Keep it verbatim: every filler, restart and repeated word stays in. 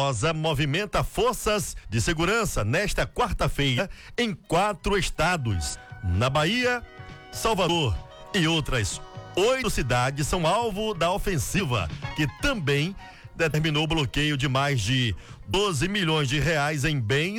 Rosa movimenta forças de segurança nesta quarta-feira em quatro estados. Na Bahia, Salvador e outras oito cidades são alvo da ofensiva, que também determinou o bloqueio de mais de doze milhões de reais em bens